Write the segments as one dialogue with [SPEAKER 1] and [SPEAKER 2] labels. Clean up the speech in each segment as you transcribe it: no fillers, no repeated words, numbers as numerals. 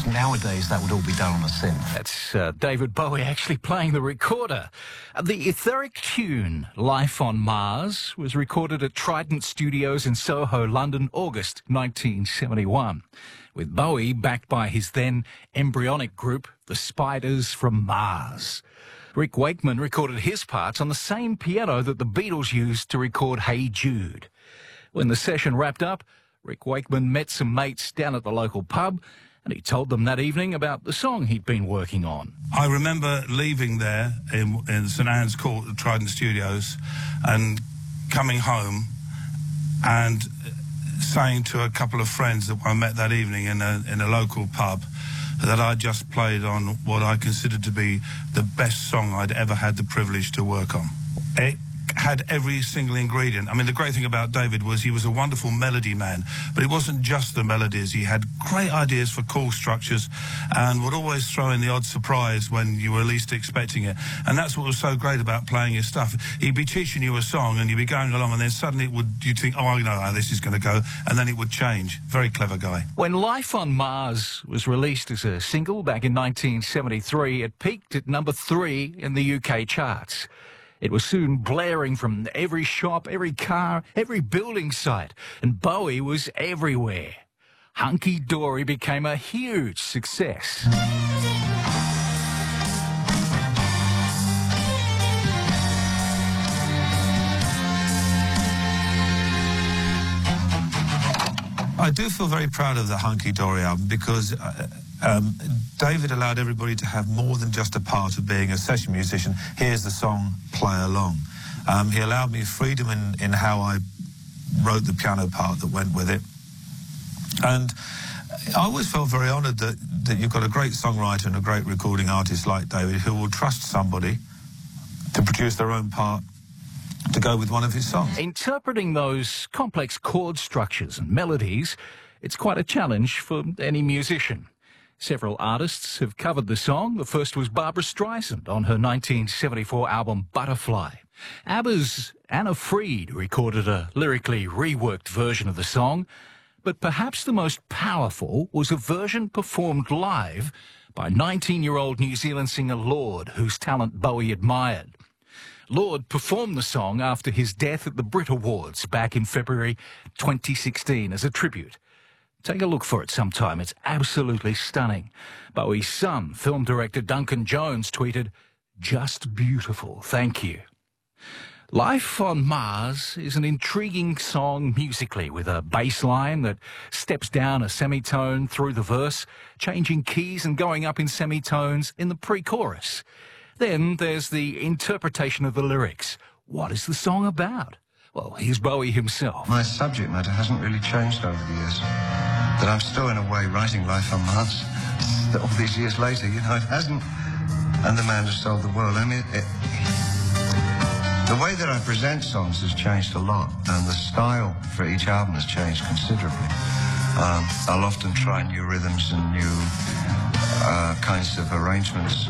[SPEAKER 1] Nowadays, that would all be done on a synth.
[SPEAKER 2] That's David Bowie actually playing the recorder. The etheric tune, Life on Mars, was recorded at Trident Studios in Soho, London, August 1971, with Bowie backed by his then embryonic group, the Spiders from Mars. Rick Wakeman recorded his parts on the same piano that the Beatles used to record Hey Jude. When the session wrapped up, Rick Wakeman met some mates down at the local pub, and he told them that evening about the song he'd been working on.
[SPEAKER 3] I remember leaving there in St Anne's Court at Trident Studios and coming home and saying to a couple of friends that I met that evening in a local pub that I just played on what I considered to be the best song I'd ever had the privilege to work on. It had every single ingredient. I mean, the great thing about David was he was a wonderful melody man, but it wasn't just the melodies. He had great ideas for chord structures and would always throw in the odd surprise when you were least expecting it. And that's what was so great about playing his stuff. He'd be teaching you a song and you'd be going along and then suddenly you'd think, oh, I know how this is going to go, and then it would change. Very clever guy.
[SPEAKER 2] When Life on Mars was released as a single back in 1973, it peaked at number 3 in the UK charts. It was soon blaring from every shop, every car, every building site, and Bowie was everywhere. Hunky Dory became a huge success.
[SPEAKER 3] I do feel very proud of the Hunky Dory album because David allowed everybody to have more than just a part of being a session musician. Here's the song, play along. He allowed me freedom in how I wrote the piano part that went with it. And I always felt very honoured that you've got a great songwriter and a great recording artist like David who will trust somebody to produce their own part to go with one of his songs.
[SPEAKER 2] Interpreting those complex chord structures and melodies, it's quite a challenge for any musician. Several artists have covered the song. The first was Barbra Streisand on her 1974 album Butterfly. ABBA's Anna Fried recorded a lyrically reworked version of the song, but perhaps the most powerful was a version performed live by 19-year-old New Zealand singer Lorde, whose talent Bowie admired. Lorde performed the song after his death at the Brit Awards back in February 2016 as a tribute. Take a look for it sometime. It's absolutely stunning. Bowie's son, film director Duncan Jones, tweeted, "Just beautiful, thank you." Life on Mars is an intriguing song musically, with a bass line that steps down a semitone through the verse, changing keys and going up in semitones in the pre-chorus. Then there's the interpretation of the lyrics. What is the song about? Well, here's Bowie himself.
[SPEAKER 4] My subject matter hasn't really changed over the years. That I'm still, in a way, writing Life on Mars. All these years later, you know, it hasn't. And the man who sold the world. I mean, the way that I present songs has changed a lot, and the style for each album has changed considerably. I'll often try new rhythms and new kinds of arrangements.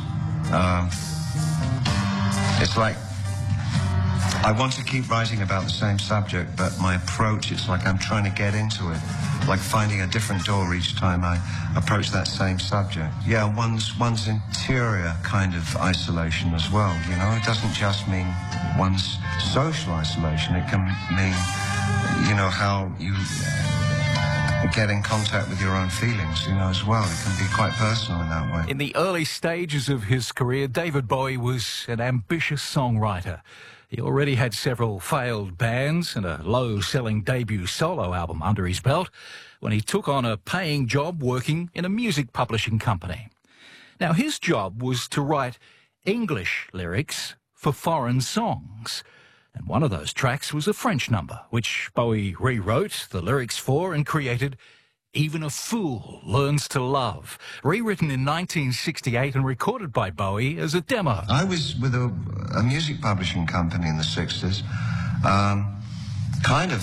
[SPEAKER 4] It's like I want to keep writing about the same subject, but my approach, it's like I'm trying to get into it, like finding a different door each time I approach that same subject. Yeah, one's interior kind of isolation as well, you know. It doesn't just mean one's social isolation. It can mean, you know, how you get in contact with your own feelings, you know, as well. It can be quite personal in that way.
[SPEAKER 2] In the early stages of his career, David Bowie was an ambitious songwriter. He already had several failed bands and a low-selling debut solo album under his belt when he took on a paying job working in a music publishing company. Now, his job was to write English lyrics for foreign songs. And one of those tracks was a French number, which Bowie rewrote the lyrics for and created Even a Fool Learns to Love, rewritten in 1968 and recorded by Bowie as a demo.
[SPEAKER 4] I was with a music publishing company in the 60s, kind of